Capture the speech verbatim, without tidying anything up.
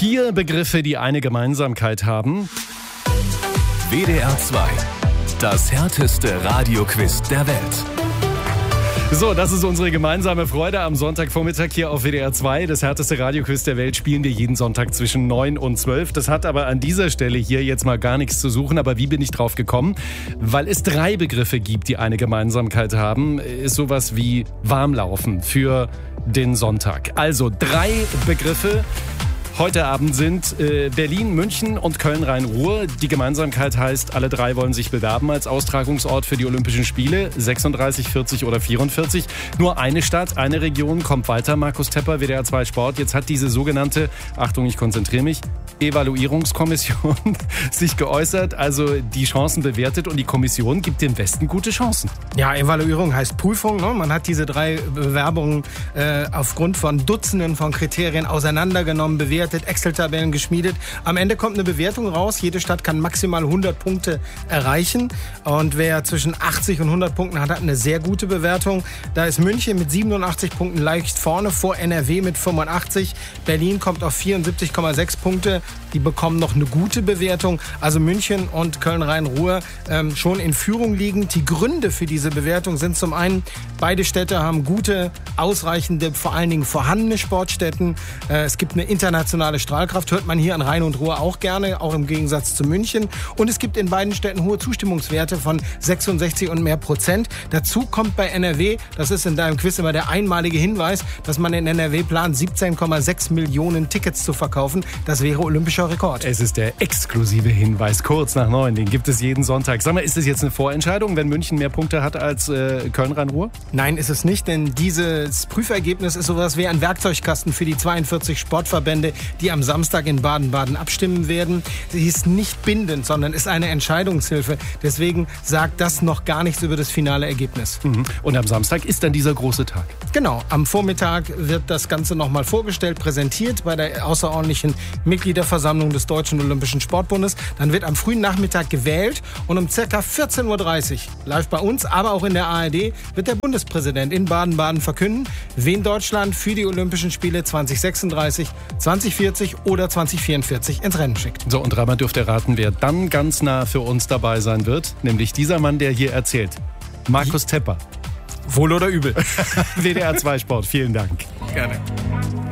Vier Begriffe, die eine Gemeinsamkeit haben. W D R zwei, das härteste Radioquiz der Welt. So, das ist unsere gemeinsame Freude am Sonntagvormittag hier auf W D R zwei. Das härteste Radioquiz der Welt spielen wir jeden Sonntag zwischen neun und zwölf. Das hat aber an dieser Stelle hier jetzt mal gar nichts zu suchen. Aber wie bin ich drauf gekommen? Weil es drei Begriffe gibt, die eine Gemeinsamkeit haben. Ist sowas wie Warmlaufen für den Sonntag. Also drei Begriffe. Heute Abend sind äh, Berlin, München und Köln-Rhein-Ruhr. Die Gemeinsamkeit heißt, alle drei wollen sich bewerben als Austragungsort für die Olympischen Spiele. sechsunddreißig, vierzig oder vierundvierzig. Nur eine Stadt, eine Region kommt weiter. Markus Tepper, W D R zwei Sport. Jetzt hat diese sogenannte, Achtung, ich konzentriere mich, Evaluierungskommission sich geäußert, also die Chancen bewertet und die Kommission gibt dem Westen gute Chancen. Ja, Evaluierung heißt Prüfung. Ne? Man hat diese drei Bewerbungen äh, aufgrund von Dutzenden von Kriterien auseinandergenommen, bewertet, Excel-Tabellen geschmiedet. Am Ende kommt eine Bewertung raus. Jede Stadt kann maximal hundert Punkte erreichen. Und wer zwischen achtzig und hundert Punkten hat, hat eine sehr gute Bewertung. Da ist München mit siebenundachtzig Punkten leicht vorne, vor N R W mit fünfundachtzig. Berlin kommt auf vierundsiebzig Komma sechs Punkte. Die bekommen noch eine gute Bewertung. Also München und Köln-Rhein-Ruhr ähm, schon in Führung liegend. Die Gründe für diese Bewertung sind zum einen, beide Städte haben gute, ausreichende, vor allen Dingen vorhandene Sportstätten. Äh, es gibt eine internationale Strahlkraft, hört man hier an Rhein und Ruhr auch gerne, auch im Gegensatz zu München. Und es gibt in beiden Städten hohe Zustimmungswerte von sechsundsechzig und mehr Prozent. Dazu kommt bei N R W, das ist in deinem Quiz immer der einmalige Hinweis, dass man in N R W plant, siebzehn Komma sechs Millionen Tickets zu verkaufen. Das wäre olympischer Rekord. Es ist der exklusive Hinweis, kurz nach neun. Den gibt es jeden Sonntag. Sag mal, ist das jetzt eine Vorentscheidung, wenn München mehr Punkte hat als äh, Köln-Rhein-Ruhr? Nein, ist es nicht, denn dieses Prüfergebnis ist sowas wie ein Werkzeugkasten für die zweiundvierzig Sportverbände, die am Samstag in Baden-Baden abstimmen werden. Sie ist nicht bindend, sondern ist eine Entscheidungshilfe. Deswegen sagt das noch gar nichts über das finale Ergebnis. Mhm. Und am Samstag ist dann dieser große Tag. Genau, am Vormittag wird das Ganze nochmal vorgestellt, präsentiert bei der außerordentlichen Mitgliederversammlung des Deutschen Olympischen Sportbundes. Dann wird am frühen Nachmittag gewählt und um ca. vierzehn Uhr dreißig, live bei uns, aber auch in der A R D, wird der Bundespräsident in Baden-Baden verkünden, wen Deutschland für die Olympischen Spiele zwanzig sechsunddreißig, zwanzig vierzig oder zwanzig vierundvierzig ins Rennen schickt. So, und dreimal dürft ihr raten, wer dann ganz nah für uns dabei sein wird, nämlich dieser Mann, der hier erzählt. Markus Tepper. Wohl oder übel. W D R zwei Sport, vielen Dank. Gerne.